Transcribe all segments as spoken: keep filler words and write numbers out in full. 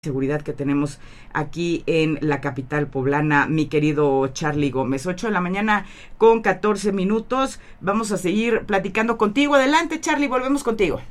seguridad que tenemos aquí en la capital poblana, mi querido Charlie Gómez. ocho de la mañana con catorce minutos. Vamos a seguir platicando contigo. Adelante, Charlie, volvemos contigo.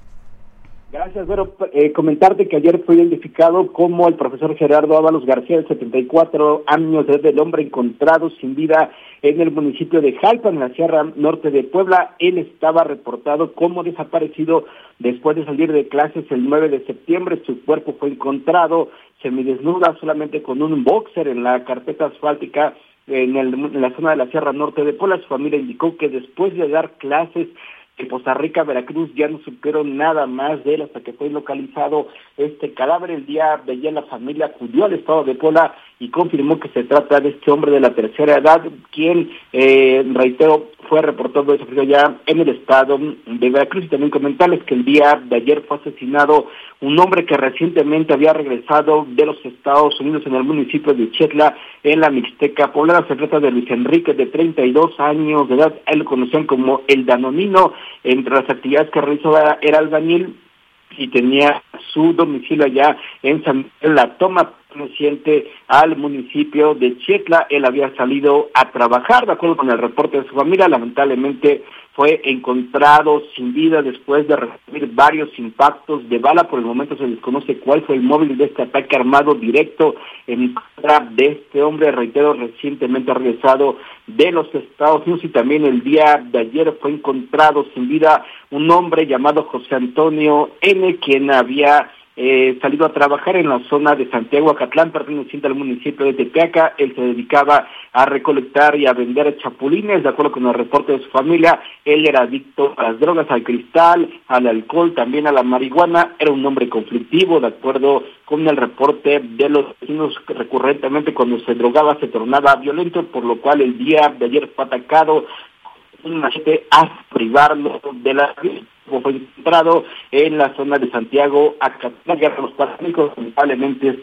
Gracias, Vero. Eh, comentarte que ayer fue identificado como el profesor Gerardo Ábalos García, de setenta y cuatro años, desde el hombre encontrado sin vida en el municipio de Jalpan, en la Sierra Norte de Puebla. Él estaba reportado como desaparecido después de salir de clases el nueve de septiembre. Su cuerpo fue encontrado semidesnuda, solamente con un boxer en la carpeta asfáltica en, el, en la zona de la Sierra Norte de Puebla. Su familia indicó que después de dar clases en Poza Rica, Veracruz, ya no supieron nada más de él hasta que fue localizado este cadáver. El día de ayer la familia acudió al estado de Puebla y confirmó que se trata de este hombre de la tercera edad, quien, eh, reitero, fue reportado desaparecido ya en el estado de Veracruz. Y también comentarles que el día de ayer fue asesinado un hombre que recientemente había regresado de los Estados Unidos en el municipio de Chetla, en la Mixteca poblana. Se trata de Luis Enrique, de treinta y dos años de edad. Él lo conocían como el Danonino. Entre las actividades que realizaba era albañil y tenía su domicilio allá en San en la toma perteneciente al municipio de Chetla. Él había salido a trabajar, de acuerdo con el reporte de su familia. Lamentablemente fue encontrado sin vida después de recibir varios impactos de bala. Por el momento se desconoce cuál fue el móvil de este ataque armado directo en contra de este hombre, reitero, recientemente regresado de los Estados Unidos. Y también el día de ayer fue encontrado sin vida un hombre llamado José Antonio N., quien había Eh, salido a trabajar en la zona de Santiago Acatlán, perteneciente al municipio de Tepeaca. Él se dedicaba a recolectar y a vender chapulines. De acuerdo con el reporte de su familia, él era adicto a las drogas, al cristal, al alcohol, también a la marihuana. Era un hombre conflictivo, de acuerdo con el reporte de los vecinos. Recurrentemente, cuando se drogaba, se tornaba violento, por lo cual el día de ayer fue atacado un machete a privarlo de la vida. Fue encontrado en la zona de Santiago Acatlán. Los paramédicos lamentablemente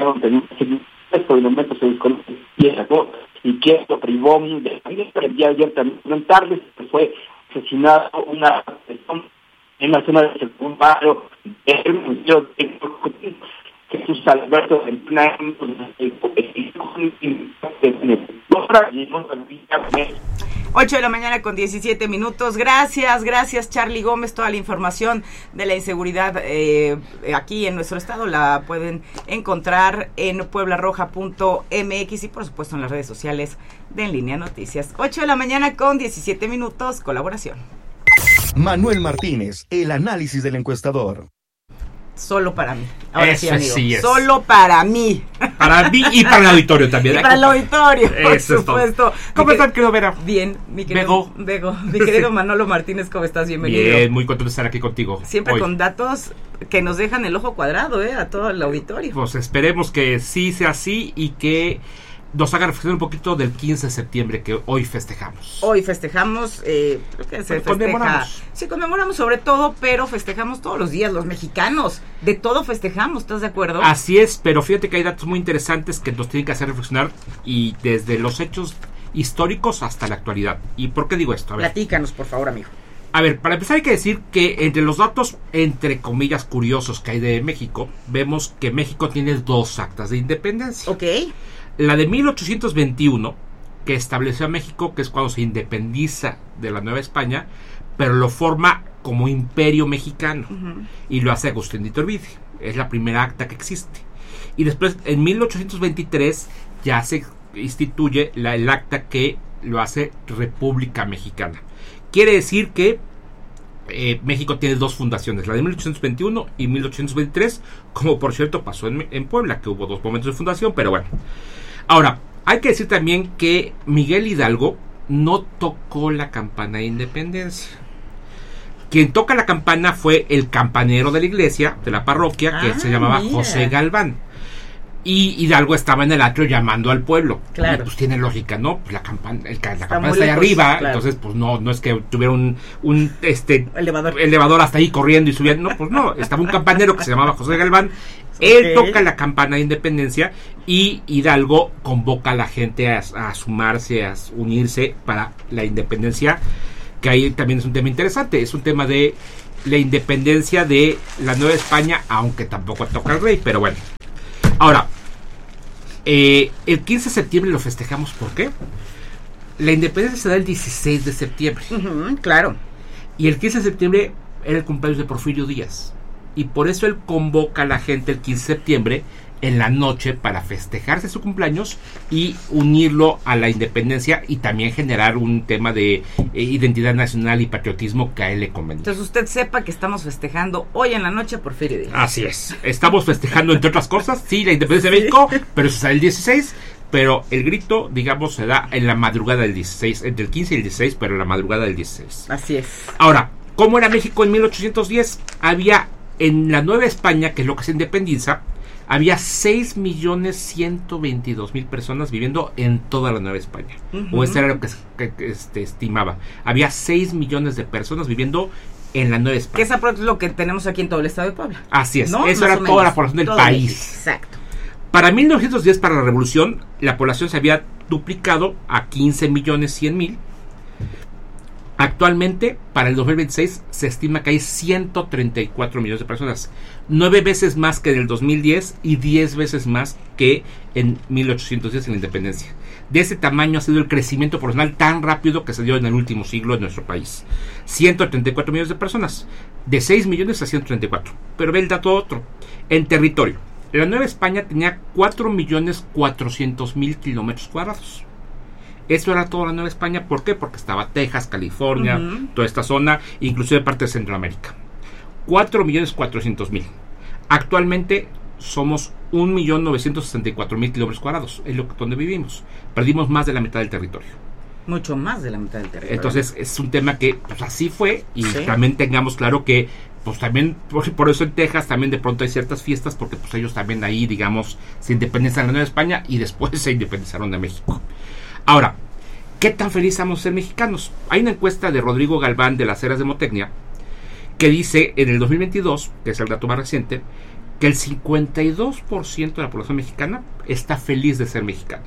por el momento se desconoce quién sacó y quién lo privó de la vida. El día de ayer también tarde fue asesinado una persona en la zona de segundo barrio del municipio de Jesús Alberto de ocho de la mañana con diecisiete minutos. Gracias, gracias Charlie Gómez. Toda la información de la inseguridad eh, aquí en nuestro estado la pueden encontrar en puebla roja punto m x y por supuesto en las redes sociales de En Línea Noticias. ocho de la mañana con diecisiete minutos. Colaboración. Manuel Martínez, el análisis del encuestador. Solo para mí. Ahora Eso sí, amigo. Sí es. Solo para mí. Para mí y para el auditorio también. Y para el auditorio, por Eso supuesto. ¿Cómo estás, querido Vera? Bien, mi querido Bego. Mi querido Manolo Martínez, ¿cómo estás? Bienvenido. Bien, muy contento de estar aquí contigo. Siempre hoy. Con datos que nos dejan el ojo cuadrado, ¿eh? A todo el auditorio. Pues esperemos que sí sea así y que nos haga reflexionar un poquito del quince de septiembre que hoy festejamos. Hoy festejamos, eh, que se festeja. Conmemoramos. Sí, conmemoramos sobre todo, pero festejamos todos los días, los mexicanos. De todo festejamos, ¿estás de acuerdo? Así es, pero fíjate que hay datos muy interesantes que nos tienen que hacer reflexionar y desde los hechos históricos hasta la actualidad. ¿Y por qué digo esto? A ver. Platícanos, por favor, amigo. A ver, para empezar hay que decir que entre los datos, entre comillas, curiosos que hay de México, vemos que México tiene dos actas de independencia. Ok. La de mil ochocientos veintiuno, que estableció a México, que es cuando se independiza de la Nueva España, pero lo forma como imperio mexicano, uh-huh. y lo hace Agustín de Iturbide. Es la primera acta que existe. Y después, en mil ochocientos veintitrés, ya se instituye la, el acta que lo hace República Mexicana. Quiere decir que eh, México tiene dos fundaciones, la de mil ochocientos veintiuno y mil ochocientos veintitrés, como por cierto pasó en, en Puebla, que hubo dos momentos de fundación, pero bueno. Ahora, hay que decir también que Miguel Hidalgo no tocó la campana de independencia. Quien toca la campana fue el campanero de la iglesia, de la parroquia, ah, que se llamaba mira. José Galván. Y Hidalgo estaba en el atrio llamando al pueblo. Claro. Y pues tiene lógica, ¿no? Pues la campana, el, la campana está ahí arriba, claro. Entonces pues no, no es que tuviera un, un este elevador. elevador hasta ahí corriendo y subiendo. No, pues no, estaba un campanero que se llamaba José Galván. Él okay. toca la campana de independencia y Hidalgo convoca a la gente a, a sumarse, a unirse para la independencia, que ahí también es un tema interesante. Es un tema de la independencia de la Nueva España, aunque tampoco toca al rey, pero bueno. Ahora, eh, el quince de septiembre lo festejamos, ¿por qué? La independencia se da el dieciséis de septiembre. Uh-huh, claro. Y el quince de septiembre era el cumpleaños de Porfirio Díaz. Y por eso él convoca a la gente el quince de septiembre en la noche para festejarse su cumpleaños y unirlo a la independencia y también generar un tema de eh, identidad nacional y patriotismo que a él le convenía. Entonces usted sepa que estamos festejando hoy en la noche a Porfirio Díaz. Así es. Estamos festejando, entre otras cosas, sí, la independencia de México, pero eso es el dieciséis. Pero el grito, digamos, se da en la madrugada del dieciséis, entre el quince y el dieciséis, pero en la madrugada del dieciséis. Así es. Ahora, ¿cómo era México en mil ochocientos diez? Había en la Nueva España, que es lo que se independiza, había seis millones ciento veintidós mil personas viviendo en toda la Nueva España. Uh-huh. O eso era lo que se que, que, este, estimaba. Había seis millones de personas viviendo en la Nueva España. Que esa es lo que tenemos aquí en todo el estado de Puebla. Así es. ¿No? Eso Más era toda la población del todo país. México. Exacto. Para mil novecientos diez, para la Revolución, la población se había duplicado a quince millones cien mil. Actualmente, para el dos mil veintiséis, se estima que hay ciento treinta y cuatro millones de personas. Nueve veces más que en el dos mil diez y diez veces más que en mil ochocientos diez en la independencia. De ese tamaño ha sido el crecimiento poblacional tan rápido que se dio en el último siglo en nuestro país. ciento treinta y cuatro millones de personas. De seis millones a ciento treinta y cuatro. Pero ve el dato otro. En territorio. La Nueva España tenía cuatro millones cuatrocientos mil kilómetros cuadrados. Eso era toda la Nueva España. ¿Por qué? Porque estaba Texas, California, uh-huh. toda esta zona, inclusive parte de Centroamérica. cuatro millones cuatrocientos mil. Actualmente somos un millón novecientos sesenta y cuatro mil kilómetros cuadrados. Es lo que, donde vivimos. Perdimos más de la mitad del territorio. Mucho más de la mitad del territorio. Entonces es un tema que pues así fue. Y ¿sí? También tengamos claro que pues también, por, por eso en Texas también de pronto hay ciertas fiestas, porque pues ellos también ahí, digamos, se independizaron de la Nueva España y después se independizaron de México. Ahora, ¿qué tan feliz somos ser mexicanos? Hay una encuesta de Rodrigo Galván de las Heras de Motecnia que dice en el dos mil veintidós, que es el dato más reciente, que el cincuenta y dos por ciento de la población mexicana está feliz de ser mexicano.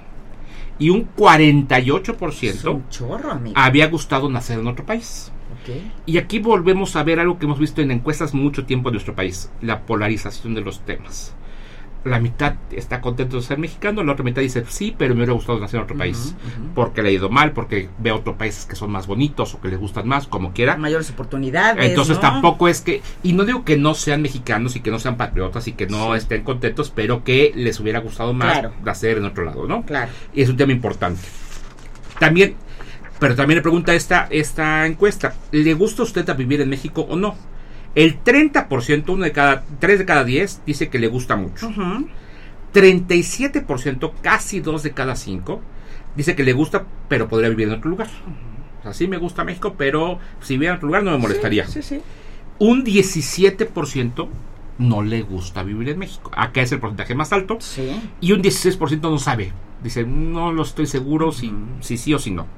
Y un cuarenta y ocho por ciento es un chorro, amigo. Había gustado nacer en otro país. Okay. Y aquí volvemos a ver algo que hemos visto en encuestas mucho tiempo en nuestro país, la polarización de los temas. La mitad está contento de ser mexicano, la otra mitad dice sí, pero me hubiera gustado nacer en otro uh-huh, país, uh-huh. porque le ha ido mal, porque ve otros países que son más bonitos o que les gustan más, como quiera. Mayores oportunidades. Entonces ¿no? Tampoco es que, y no digo que no sean mexicanos y que no sean patriotas y que no sí. estén contentos, pero que les hubiera gustado más claro. nacer en otro lado, ¿no? Claro. Y es un tema importante. También, pero también le pregunta esta, esta encuesta, ¿le gusta a usted a vivir en México o no? El treinta por ciento, uno de cada, tres de cada diez, dice que le gusta mucho. Uh-huh. treinta y siete por ciento, casi dos de cada cinco, dice que le gusta, pero podría vivir en otro lugar. Uh-huh. O sea, sí me gusta México, pero si viviera en otro lugar no me molestaría. Sí, sí, sí. Un diecisiete por ciento no le gusta vivir en México. Acá es el porcentaje más alto. Sí. Y un dieciséis por ciento no sabe. Dice, no lo estoy seguro si, uh-huh. si sí o si no.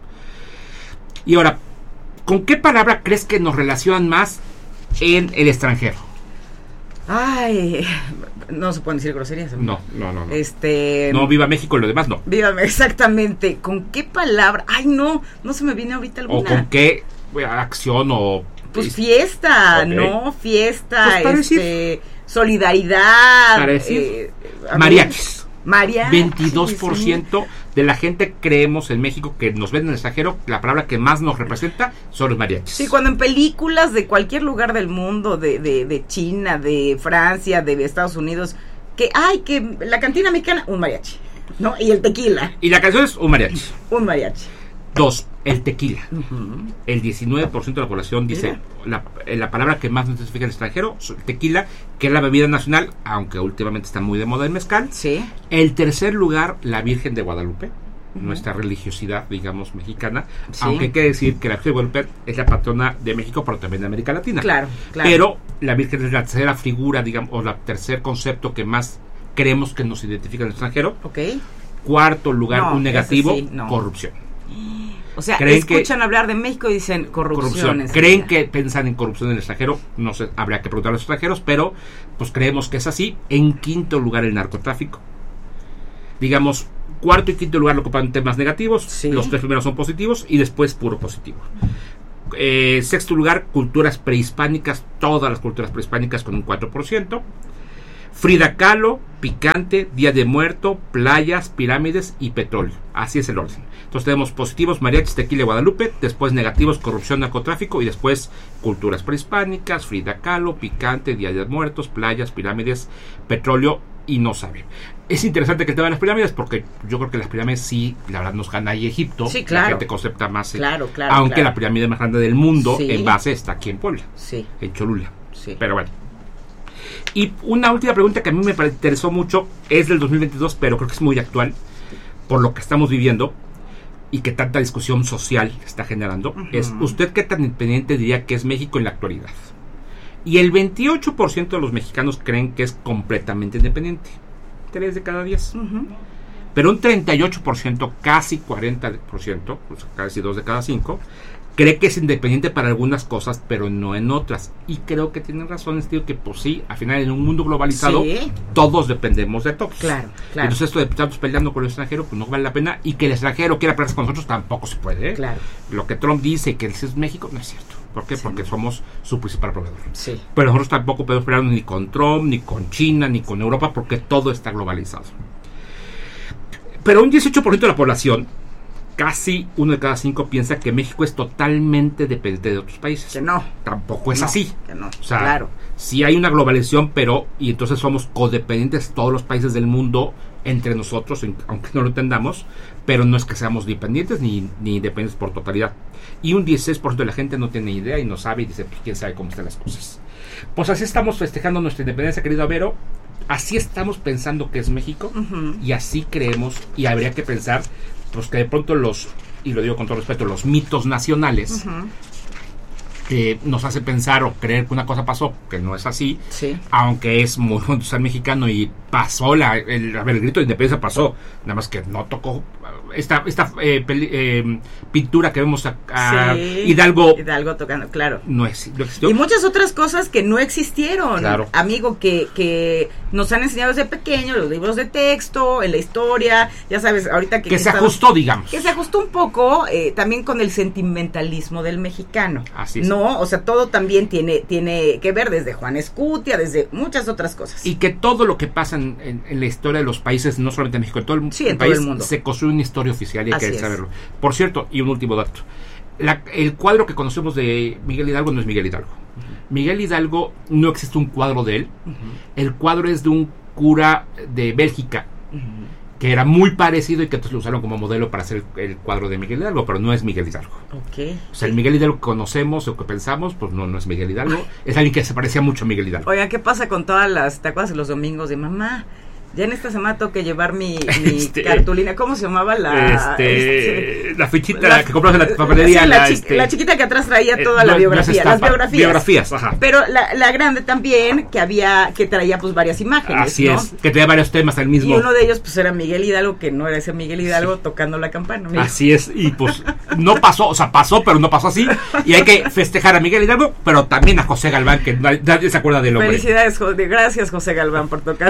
Y ahora, ¿con qué palabra crees que nos relacionan más en el extranjero? Ay, no se pueden decir groserías. No, no, no, no. Este, no, viva México y lo demás no. Viva, exactamente. ¿Con qué palabra? Ay, no, no se me viene ahorita alguna. O con qué acción o... Pues fiesta, okay. ¿no? Fiesta, pues este, solidaridad. Para decir, eh, mariachis. Mariachis. veintidós por ciento sí. de la gente creemos en México que nos ven en el extranjero, la palabra que más nos representa son los mariachis. Sí, cuando en películas de cualquier lugar del mundo, de, de, de China, de Francia, de Estados Unidos, que ay, que la cantina mexicana, un mariachi, ¿no? Y el tequila. Y la canción es un mariachi. Un mariachi. Dos, el tequila. Uh-huh. El diecinueve por ciento de la población dice la, la palabra que más nos identifica en el extranjero, tequila, que es la bebida nacional, aunque últimamente está muy de moda el mezcal. Sí. El tercer lugar, la Virgen de Guadalupe, uh-huh. nuestra religiosidad, digamos, mexicana. Sí. Aunque hay que decir que la Virgen de Guadalupe es la patrona de México, pero también de América Latina. Claro, claro. Pero la Virgen es la tercera figura, digamos, o la tercer concepto que más creemos que nos identifica en el extranjero. Ok. Cuarto lugar, no, un negativo, sí, no. corrupción. O sea, escuchan que, hablar de México y dicen corrupción. corrupción. Creen que piensan en corrupción en el extranjero. No sé, habría que preguntar a los extranjeros, pero pues creemos que es así. En quinto lugar, el narcotráfico. Digamos, cuarto y quinto lugar lo ocupan temas negativos. Sí. Los tres primeros son positivos y después puro positivo. Eh, sexto lugar, culturas prehispánicas, todas las culturas prehispánicas con un cuatro por ciento. Frida Kahlo, picante, Día de Muerto, playas, pirámides y petróleo. Así es el orden. Entonces tenemos positivos, mariachis, tequila, Guadalupe, después negativos, corrupción, narcotráfico, y después culturas prehispánicas, Frida Kahlo, picante, Día de Muertos, playas, pirámides, petróleo y no sabe. Es interesante que el tema de las pirámides, porque yo creo que las pirámides sí, la verdad, nos gana ahí Egipto. Sí, claro. La gente concepta más. Claro, claro. Aunque claro. la pirámide más grande del mundo, Sí. en base, está aquí en Puebla. Sí. En Cholula. Sí. Pero bueno. Y una última pregunta que a mí me interesó mucho, es del dos mil veintidós, pero creo que es muy actual, por lo que estamos viviendo, y que tanta discusión social está generando, uh-huh. es, ¿usted qué tan independiente diría que es México en la actualidad? Y el veintiocho por ciento de los mexicanos creen que es completamente independiente. tres de cada diez. Uh-huh. Pero un treinta y ocho por ciento, casi cuarenta por ciento, pues casi dos de cada cinco, cree que es independiente para algunas cosas, pero no en otras. Y creo que tienen razón, es que pues sí, al final en un mundo globalizado, sí. todos dependemos de todos. Claro, claro. Entonces esto de estar peleando con el extranjero, pues no vale la pena. Y que el extranjero quiera pelearse con nosotros, tampoco se puede. ¿eh? Claro. Lo que Trump dice, que es México, no es cierto. ¿Por qué? Sí. Porque somos su principal proveedor. Sí. Pero nosotros tampoco podemos pelearnos ni con Trump, ni con China, ni con Europa, porque todo está globalizado. Pero un dieciocho por ciento de la población, casi uno de cada cinco, piensa que México es totalmente dependiente de otros países. Que no. Tampoco es no, así. Que no. O sea, claro. sí hay una globalización, pero, y entonces somos codependientes todos los países del mundo entre nosotros, aunque no lo entendamos, pero no es que seamos dependientes ni, ni independientes por totalidad. Y un dieciséis por ciento de la gente no tiene idea y no sabe y dice, pues quién sabe cómo están las cosas. Pues así estamos festejando nuestra independencia, querido Vero. Así estamos pensando que es México, uh-huh. y así creemos, y habría que pensar pues que de pronto los, y lo digo con todo respeto, los mitos nacionales, uh-huh. que nos hace pensar o creer que una cosa pasó, que no es así, sí. aunque es muy bonito ser mexicano y pasó, la, el, a ver, el grito de independencia pasó, nada más que no tocó esta, esta eh, peli, eh, pintura que vemos a, a sí, Hidalgo, Hidalgo tocando, claro. No, es, no existió. Y muchas otras cosas que no existieron, claro. amigo, que, que nos han enseñado desde pequeño, los libros de texto, en la historia, ya sabes, ahorita que... Que, que se estamos, ajustó, digamos. Que se ajustó un poco, eh, también con el sentimentalismo del mexicano. Así es. No, o sea, todo también tiene, tiene que ver desde Juan Escutia, desde muchas otras cosas. Y que todo lo que pasa en, en, en la historia de los países, no solamente en México, en todo el, sí, en el todo país, el mundo, se construye una historia oficial y hay Así que es. saberlo. Por cierto, y un último dato. La, el cuadro que conocemos de Miguel Hidalgo no es Miguel Hidalgo. Uh-huh. Miguel Hidalgo, no existe un cuadro de él. Uh-huh. El cuadro es de un cura de Bélgica, uh-huh. que era muy parecido y que entonces lo usaron como modelo para hacer el, el cuadro de Miguel Hidalgo, pero no es Miguel Hidalgo. Okay. O sea, el Miguel Hidalgo que conocemos o que pensamos, pues no, no es Miguel Hidalgo. Es alguien que se parecía mucho a Miguel Hidalgo. Oiga, ¿qué pasa con todas las, te acuerdas de los domingos de mamá? Ya en esta semana tengo que llevar mi, mi este, cartulina. ¿Cómo se llamaba la? Este, este, la fichita la, que compras en la papelería. Sí, la, la, chi, este, la chiquita que atrás traía toda eh, la no, biografía, no las biografías. Biografías, ajá. Pero la, la grande también, que había, que traía pues varias imágenes. Así ¿no? es, que traía varios temas al mismo. Y uno de ellos pues era Miguel Hidalgo, que no era ese Miguel Hidalgo sí. tocando la campana. Mira. Así es, y pues no pasó, o sea, pasó, pero no pasó así. Y hay que festejar a Miguel Hidalgo, pero también a José Galván, que nadie se acuerda del hombre. Felicidades, gracias José Galván por tocar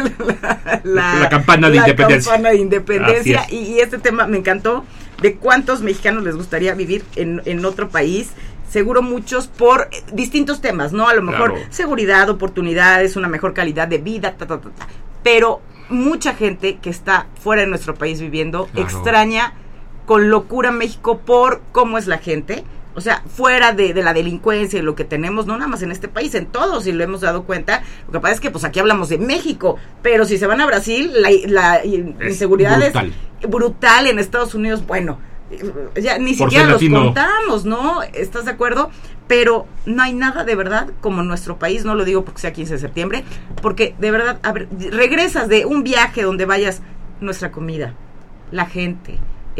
la, la, la campana de la independencia. campana de independencia. Y, y este tema me encantó, de cuántos mexicanos les gustaría vivir en, en otro país. Seguro muchos por distintos temas, ¿no? A lo mejor claro. seguridad, oportunidades, una mejor calidad de vida, ta, ta, ta, ta. Pero mucha gente que está fuera de nuestro país viviendo claro. extraña con locura México por cómo es la gente. O sea, fuera de, de la delincuencia y lo que tenemos, no nada más en este país, en todos, y lo hemos dado cuenta. Lo que pasa es que pues aquí hablamos de México, pero si se van a Brasil, la, la es inseguridad brutal. es brutal. En Estados Unidos, bueno, ya ni Por siquiera los contamos, ¿no? ¿Estás de acuerdo? Pero no hay nada de verdad como nuestro país, no lo digo porque sea quince de septiembre, porque de verdad, a ver, regresas de un viaje donde vayas, nuestra comida, la gente,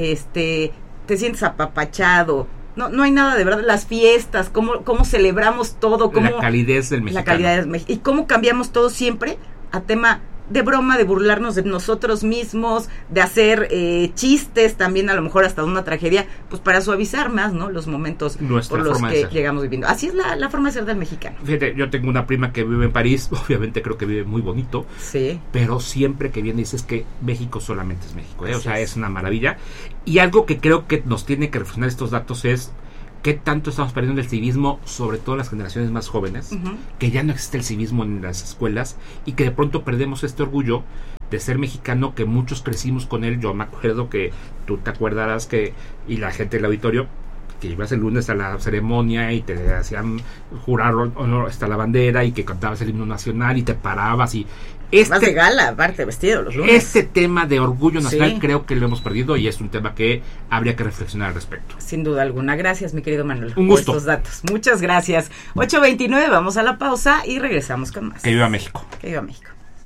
este, te sientes apapachado. No, no hay nada de verdad, las fiestas, cómo, cómo celebramos todo, cómo, la calidez del mexicano. La calidad del mexicano. Y cómo cambiamos todo siempre a tema de broma, de burlarnos de nosotros mismos, de hacer eh, chistes también, a lo mejor hasta una tragedia, pues para suavizar más, ¿no? Los momentos Nuestra por los forma que llegamos viviendo. Así es la, la forma de ser del mexicano. Fíjate, yo tengo una prima que vive en París, obviamente creo que vive muy bonito, sí, pero siempre que viene dices que México solamente es México, ¿eh? O sea, es una maravilla. Y algo que creo que nos tiene que reflexionar estos datos es ¿qué tanto estamos perdiendo el civismo, sobre todo las generaciones más jóvenes? Uh-huh. Que ya no existe el civismo en las escuelas y que de pronto perdemos este orgullo de ser mexicano, que muchos crecimos con él. Yo me acuerdo que tú te acordarás que, y la gente del auditorio, que ibas el lunes a la ceremonia y te hacían jurar honor hasta la bandera y que cantabas el himno nacional y te parabas y este, más de gala, aparte vestido los lunes. Este tema de orgullo nacional sí. creo que lo hemos perdido y es un tema que habría que reflexionar al respecto. Sin duda alguna. Gracias, mi querido Manuel, un gusto por estos datos. Muchas gracias. ocho veintinueve, vamos a la pausa y regresamos con más. Que viva México. Que viva México.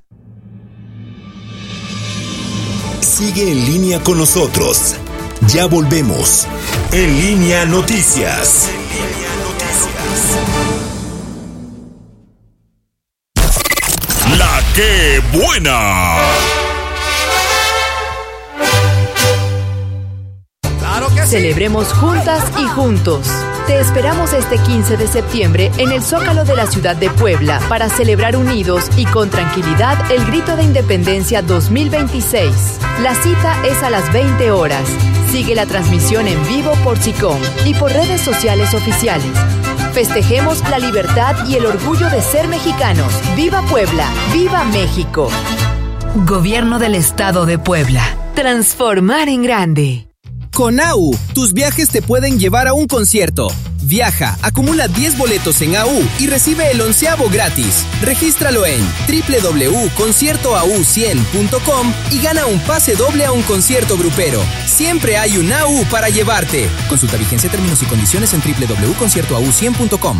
Sigue en línea con nosotros. Ya volvemos. En Línea Noticias. En Línea Noticias. La que buena. Celebremos juntas y juntos. Te esperamos este quince de septiembre en el Zócalo de la ciudad de Puebla para celebrar unidos y con tranquilidad el Grito de Independencia dos mil veintiséis. La cita es a las veinte horas. Sigue la transmisión en vivo por SICOM y por redes sociales oficiales. Festejemos la libertad y el orgullo de ser mexicanos. ¡Viva Puebla! ¡Viva México! Gobierno del Estado de Puebla. Transformar en grande. Con A U, tus viajes te pueden llevar a un concierto. Viaja, acumula diez boletos en A U y recibe el onceavo gratis. Regístralo en doble u doble u doble u punto concierto a u cien punto com y gana un pase doble a un concierto grupero. Siempre hay un A U para llevarte. Consulta vigencia, términos y condiciones en doble u doble u doble u punto concierto a u cien punto com.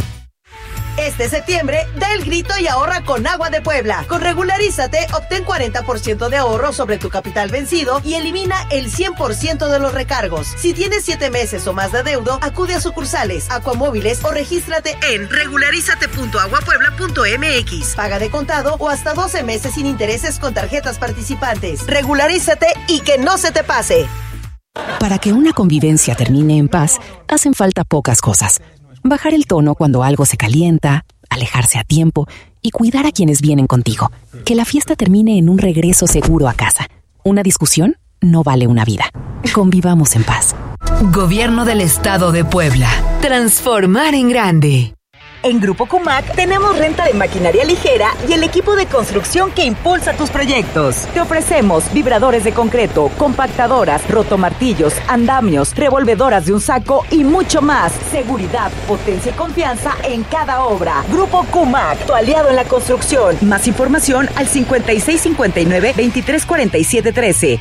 Este septiembre, da el grito y ahorra con Agua de Puebla. Con Regularízate, obtén cuarenta por ciento de ahorro sobre tu capital vencido y elimina el cien por ciento de los recargos. Si tienes siete meses o más de adeudo, acude a sucursales, Aquamóviles o regístrate en regularízate punto agua puebla punto m x. Paga de contado o hasta doce meses sin intereses con tarjetas participantes. Regularízate y que no se te pase. Para que una convivencia termine en paz, hacen falta pocas cosas. Bajar el tono cuando algo se calienta, alejarse a tiempo y cuidar a quienes vienen contigo. Que la fiesta termine en un regreso seguro a casa. Una discusión no vale una vida. Convivamos en paz. Gobierno del Estado de Puebla. Transformar en grande. En Grupo Cumac tenemos renta de maquinaria ligera y el equipo de construcción que impulsa tus proyectos. Te ofrecemos vibradores de concreto, compactadoras, rotomartillos, andamios, revolvedoras de un saco y mucho más. Seguridad, potencia y confianza en cada obra. Grupo Cumac, tu aliado en la construcción. Más información al cincuenta y seis cincuenta y nueve veintitrés cuarenta y siete trece.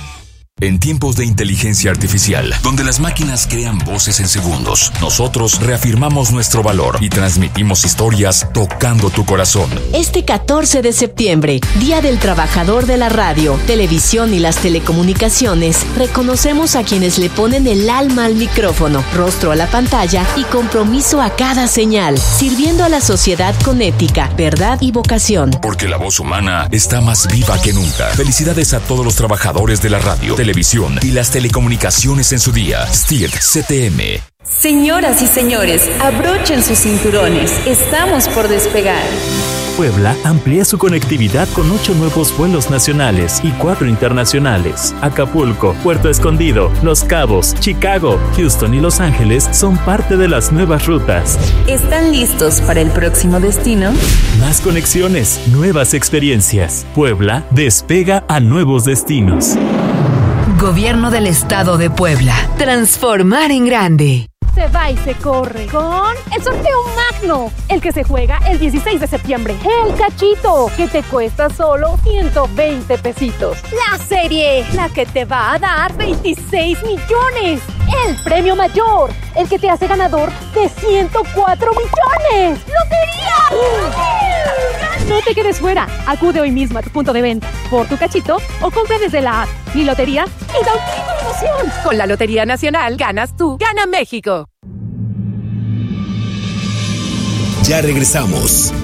En tiempos de inteligencia artificial, donde las máquinas crean voces en segundos, nosotros reafirmamos nuestro valor y transmitimos historias tocando tu corazón. Este catorce de septiembre, Día del Trabajador de la Radio, Televisión y las Telecomunicaciones, reconocemos a quienes le ponen el alma al micrófono, rostro a la pantalla y compromiso a cada señal, sirviendo a la sociedad con ética, verdad y vocación. Porque la voz humana está más viva que nunca. Felicidades a todos los trabajadores de la radio, televisión y las telecomunicaciones en su día. S T I R C T M. Señoras y señores, abrochen sus cinturones. Estamos por despegar. Puebla amplía su conectividad con ocho nuevos vuelos nacionales y cuatro internacionales. Acapulco, Puerto Escondido, Los Cabos, Chicago, Houston y Los Ángeles son parte de las nuevas rutas. ¿Están listos para el próximo destino? Más conexiones, nuevas experiencias. Puebla despega a nuevos destinos. Gobierno del Estado de Puebla. Transformar en grande. Se va y se corre con el sorteo magno, el que se juega el dieciséis de septiembre. El cachito, que te cuesta solo ciento veinte pesitos. La serie, la que te va a dar veintiséis millones. El premio mayor, el que te hace ganador de ciento cuatro millones. ¡Lotería! No te quedes fuera. Acude hoy mismo a tu punto de venta por tu cachito o compra desde la app Mi Lotería y da un grito de emoción. Con la Lotería Nacional ganas tú, gana México. Ya regresamos.